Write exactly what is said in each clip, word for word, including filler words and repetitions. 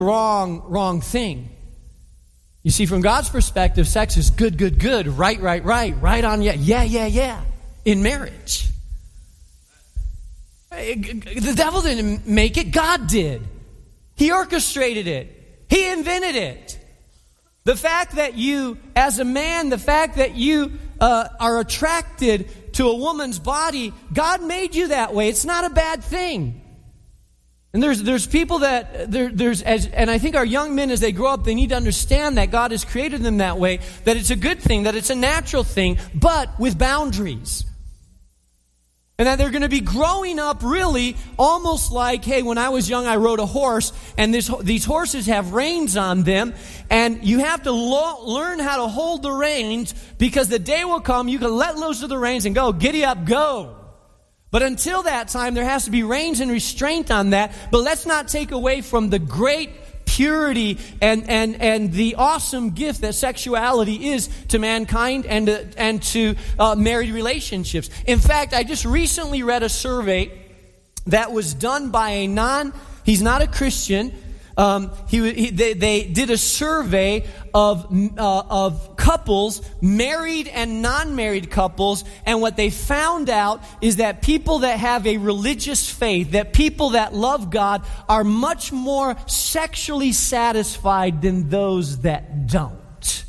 wrong, wrong thing. You see, from God's perspective, sex is good, good, good, right, right, right, right on, yeah, yeah, yeah, yeah, in marriage. The devil didn't make it, God did. He orchestrated it. He invented it. The fact that you, as a man, the fact that you uh, are attracted to a woman's body, God made you that way. It's not a bad thing. And there's there's people that there there's as and I think our young men, as they grow up, they need to understand that God has created them that way, that it's a good thing, that it's a natural thing, but with boundaries. And that they're going to be growing up really almost like, hey, when I was young, I rode a horse, and this, these horses have reins on them, and you have to lo- learn how to hold the reins, because the day will come you can let loose of the reins and go, giddy up, go. But until that time, there has to be reins and restraint on that. But let's not take away from the great purity and, and, and the awesome gift that sexuality is to mankind and to, and to uh, married relationships. In fact, I just recently read a survey that was done by a non, he's not a Christian, Um, he, he they, they did a survey of uh, of couples, married and non-married couples, and what they found out is that people that have a religious faith, that people that love God, are much more sexually satisfied than those that don't.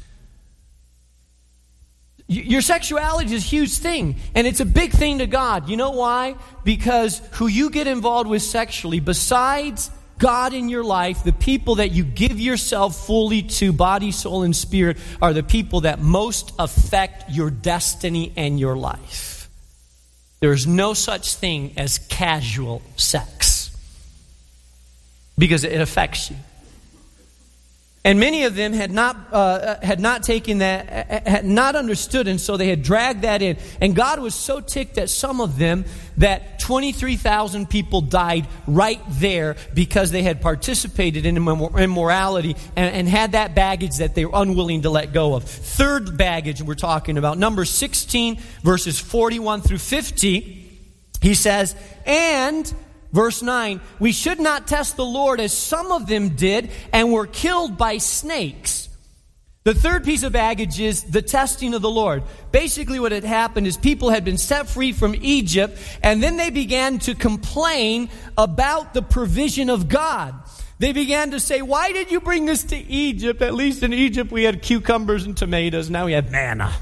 Your sexuality is a huge thing, and it's a big thing to God. You know why? Because who you get involved with sexually, besides God in your life, the people that you give yourself fully to, body, soul, and spirit, are the people that most affect your destiny and your life. There is no such thing as casual sex, because it affects you. And many of them had not uh, had not taken that, had not understood, and so they had dragged that in. And God was so ticked at some of them that twenty-three thousand people died right there because they had participated in immorality and, and had that baggage that they were unwilling to let go of. Third baggage we're talking about, Numbers sixteen, verses forty-one through fifty. He says, and... Verse nine, we should not test the Lord as some of them did and were killed by snakes. The third piece of baggage is the testing of the Lord. Basically what had happened is people had been set free from Egypt, and then they began to complain about the provision of God. They began to say, why did you bring us to Egypt? At least in Egypt we had cucumbers and tomatoes. Now we have manna.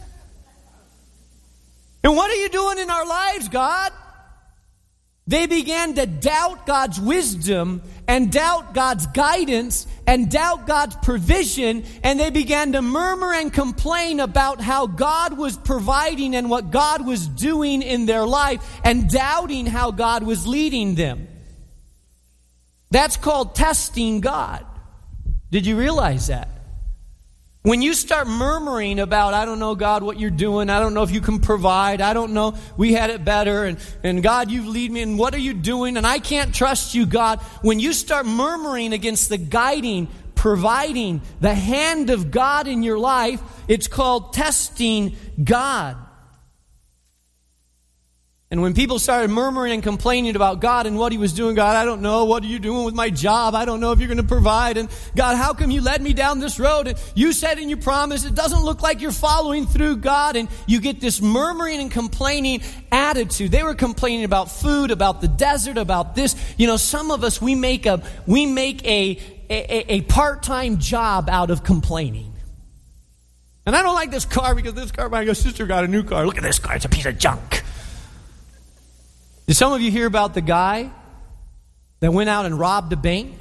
And what are you doing in our lives, God? They began to doubt God's wisdom and doubt God's guidance and doubt God's provision, and they began to murmur and complain about how God was providing and what God was doing in their life, and doubting how God was leading them. That's called testing God. Did you realize that? When you start murmuring about, I don't know, God, what you're doing. I don't know if you can provide. I don't know. We had it better. And, and God, you lead me. And what are you doing? And I can't trust you, God. When you start murmuring against the guiding, providing, the hand of God in your life, it's called testing God. And when people started murmuring and complaining about God and what he was doing, God, I don't know, what are you doing with my job? I don't know if you're going to provide. And God, how come you led me down this road? And you said in your promise, it doesn't look like you're following through, God. And you get this murmuring and complaining attitude. They were complaining about food, about the desert, about this. You know, some of us, we make a, we make a, a, a part-time job out of complaining. And I don't like this car because this car, my sister got a new car. Look at this car, it's a piece of junk. Did some of you hear about the guy that went out and robbed a bank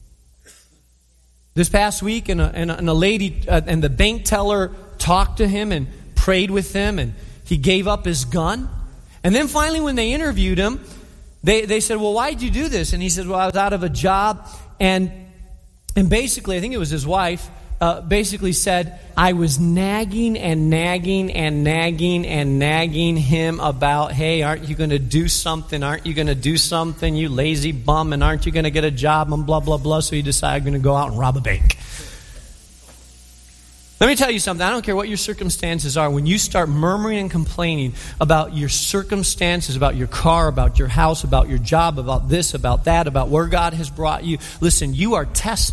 this past week? And a, and a, and a lady, uh, and the bank teller talked to him and prayed with him, and he gave up his gun. And then finally when they interviewed him, they, they said, well, why'd you do this? And he said, well, I was out of a job. And, and basically, I think it was his wife, Uh, basically said, I was nagging and nagging and nagging and nagging him about, hey, aren't you going to do something? Aren't you going to do something, you lazy bum? And aren't you going to get a job? And blah, blah, blah. So he decided, I'm going to go out and rob a bank. Let me tell you something. I don't care what your circumstances are. When you start murmuring and complaining about your circumstances, about your car, about your house, about your job, about this, about that, about where God has brought you, listen, you are testing